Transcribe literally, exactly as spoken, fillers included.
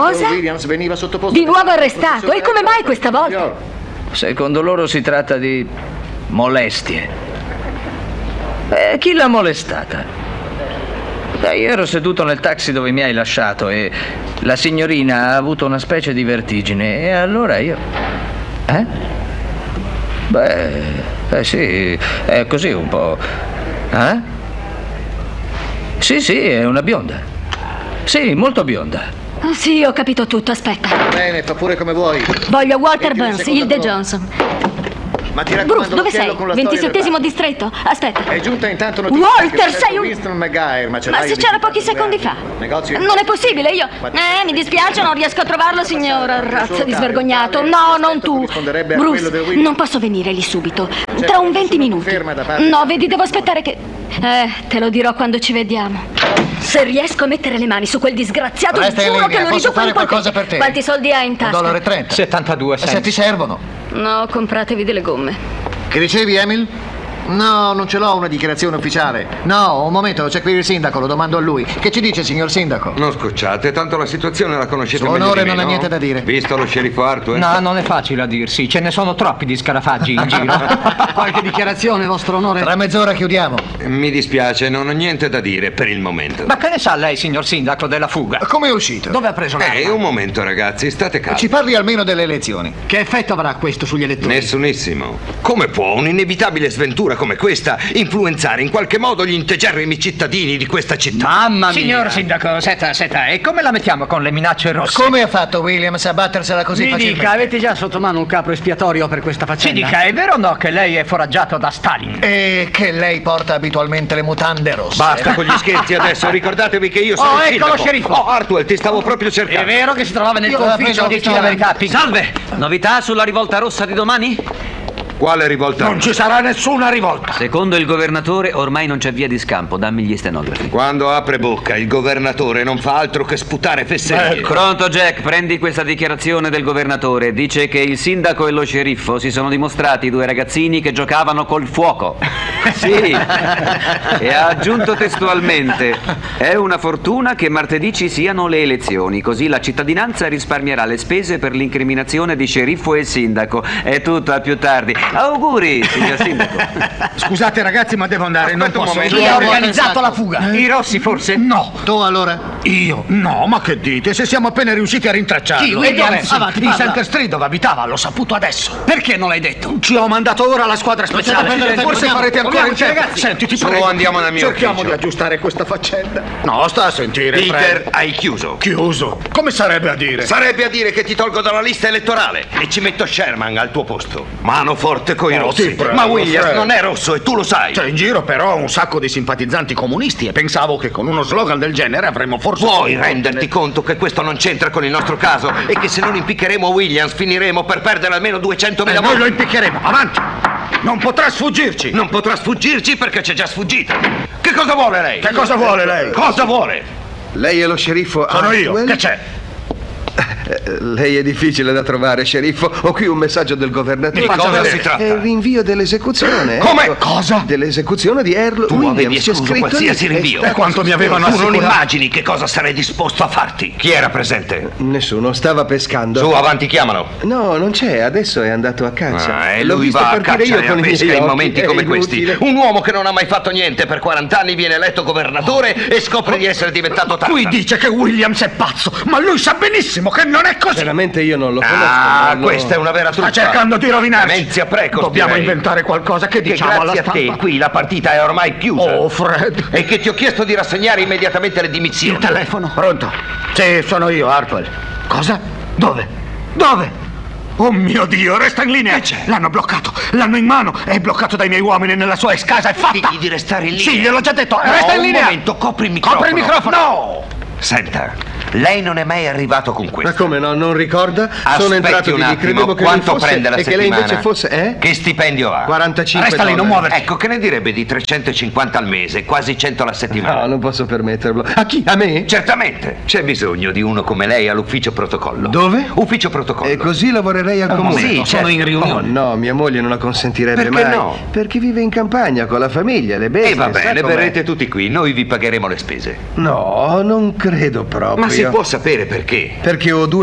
Cosa? Williams veniva sottoposto Di nuovo arrestato? E come mai questa volta? Secondo loro si tratta di molestie. Eh, chi l'ha molestata? Eh, io ero seduto nel taxi dove mi hai lasciato e la signorina ha avuto una specie di vertigine e allora io... Eh? Beh, eh sì, è così un po'. Eh? Sì, sì, è una bionda. Sì, molto bionda. Oh, sì, ho capito tutto, aspetta. Bene, fa pure come vuoi. Voglio Walter Mettimi Burns, seconda Hilde prova. Johnson. Ma ti raccomando, Bruce, dove sei? l'occhiello con la storia ventisettesimo del distretto? Aspetta. bar. È giunta intanto notizia Walter, che sei un... Winston McGuire, ma ce Ma l'hai se di c'era pochi cinquanta secondi fa. Negozio di- Non è possibile, io... Ma- Eh, mi dispiace, non riesco a trovarlo, signora. Razza di svergognato. No, non tu. Corrisponderebbe a quello Bruce, del Williams. non posso venire lì subito. Tra un venti nessuna minuti. conferma da parte- No, vedi, devo aspettare che... Eh, te lo dirò quando ci vediamo. Se riesco a mettere le mani su quel disgraziato, Resta in giuro linea, che lo posso riduco fare in polpette. qualcosa per te? Quanti soldi hai in Un tasca? dollaro e trenta. settantadue Se ti servono. No, compratevi delle gomme. Che dicevi, Emil? No, non ce l'ho una dichiarazione ufficiale. No, un momento, c'è qui il sindaco, lo domando a lui. Che ci dice, signor sindaco? Non scocciate, tanto la situazione la conoscete Suo meglio onore di me, non ha no? niente da dire. Visto lo sceriffo Hartwell? No, non è facile a dirsi, ce ne sono troppi di scarafaggi in giro. Qualche dichiarazione, vostro onore? Tra mezz'ora chiudiamo. Mi dispiace, non ho niente da dire per il momento. Ma che ne sa lei, signor sindaco, della fuga? Come è uscito? Dove ha preso l'arma? Eh, un momento ragazzi, state calmi. Ci parli almeno delle elezioni. Che effetto avrà questo sugli elettori? Nessunissimo. Come può un'inevitabile sventura come questa influenzare in qualche modo gli integerrimi cittadini di questa città? Mamma mia! Signor sindaco, setta, setta, e come la mettiamo con le minacce rosse? Come ha fatto Williams a battersela così Mi facilmente? dica, avete già sotto mano un capo espiatorio per questa Ci faccenda? dica, è vero o no che lei è foraggiato da Stalin? E che lei porta abitualmente le mutande rosse. Basta con gli scherzi adesso, ricordatevi che io sono Oh, il ecco sindaco. lo sceriffo. Oh, Hartwell, ti stavo proprio È cercando. vero che si trovava nel Io tuo la ufficio? prendo Dici pistola. la verità, Pink. Salve! Novità sulla rivolta rossa di domani? Quale rivolta? Non ci sarà nessuna rivolta. Secondo il governatore ormai non c'è via di scampo, dammi gli stenografi. Quando apre bocca il governatore non fa altro che sputare fesserie. Pronto Jack, prendi questa dichiarazione del governatore. Dice che il sindaco e lo sceriffo si sono dimostrati due ragazzini che giocavano col fuoco. Sì. E ha aggiunto testualmente: è una fortuna che martedì ci siano le elezioni, così la cittadinanza risparmierà le spese per l'incriminazione di sceriffo e sindaco. È tutto, a più tardi. Auguri, signor sindaco. Scusate ragazzi, ma devo andare, non Aspetta un posso. momento. Chi Io ha ho organizzato pensato. la fuga? I rossi forse? No. Tu allora? Io? No, ma che dite? Se siamo appena riusciti a rintracciarlo. Chi? Williams? E dove? Avanti, Di parla. Center Street dove abitava, l'ho saputo adesso. Perché non l'hai detto? Ci ho mandato ora la squadra speciale. perdere tempo, Forse andiamo. farete ancora in Muoviamoci, tempo. ragazzi. Senti, ti Su, prego. andiamo nel mio Cerchiamo ufficio. di aggiustare questa faccenda. No, sta a sentire. Peter, prego. hai chiuso. Chiuso. Come sarebbe a dire? Sarebbe a dire che ti tolgo dalla lista elettorale e ci metto Sherman al tuo posto. Mano forte coi Oh, rossi. ti prego, Ma Williams Fred. non è rosso e tu lo sai. C'è in giro però un sacco di simpatizzanti comunisti e pensavo che con uno slogan del genere avremmo forse... Vuoi renderti conto che questo non c'entra con il nostro caso e che se non impiccheremo Williams finiremo per perdere almeno duecentomila E noi voti? lo impiccheremo. Avanti. Non potrà sfuggirci. Non potrà sfuggirci perché c'è già sfuggita. Che cosa vuole lei? Che cosa vuole lei? Cosa vuole? Lei è lo sceriffo Sono io. Hartwell? Che c'è? Eh, Lei è difficile da trovare, sceriffo. Ho qui un messaggio del governatore. Mi faccia cosa vedere. si tratta? È il rinvio dell'esecuzione. Come? Ecco, Cosa? Dell'esecuzione di Earl Tu Williams. avevi C'è escluso scritto qualsiasi lì. rinvio. È E quanto mi avevano Tu non assicurato? immagini che cosa sarei disposto a farti. Chi era presente? Nessuno, stava pescando. Su, avanti, chiamalo. No, non c'è, adesso è andato a caccia. Ah, e L'ho lui visto va a partire caccia io e a con i miei pesca in occhi. momenti È come questi. inutile. Un uomo che non ha mai fatto niente per quaranta anni viene eletto governatore e scopre di essere diventato Tarzan. Qui dice che Williams è pazzo, ma lui sa benissimo che non è così. Veramente io non lo conosco. Ah, non lo- questa è una vera truffa. Sta cercando di rovinarci. Demenzia precoce. Dobbiamo direi. inventare qualcosa che Che diciamo alla grazie a te stampa. qui la partita è ormai chiusa. Oh, Fred. E che ti ho chiesto di rassegnare immediatamente le Il dimissioni. telefono. Pronto? Sì, sono io, Hartwell. Cosa? Dove? Dove? Oh mio Dio, resta in linea! Che c'è? L'hanno bloccato, l'hanno in mano, è bloccato dai miei uomini nella sua ex casa, è fatta! Digli di restare in linea. Sì, gliel'ho già detto, No, resta in un linea! momento, copri il microfono. Copri il microfono! No! Senta, lei non è mai arrivato con Ma questo. come no, non ricorda? Aspetti Sono entrato un di lì, attimo, credevo che quanto lui fosse prende la e che settimana? lei invece fosse, eh? Che stipendio ha? quarantacinque Resta lì, non dollari. muoverti. Ecco, che ne direbbe di trecentocinquanta al mese, quasi cento alla settimana? No, non posso permetterlo. A chi? A me? Certamente, c'è bisogno di uno come lei all'ufficio protocollo. Dove? Ufficio protocollo. E così lavorerei al comune. Sì, certo. Oh, no, mia moglie non la consentirebbe Perché mai. no? Perché vive in campagna con la famiglia, le bestie. E va sa bene, com'è. verrete tutti qui, noi vi pagheremo le spese. No, non credo proprio. Ma Si può sapere perché? Perché ho due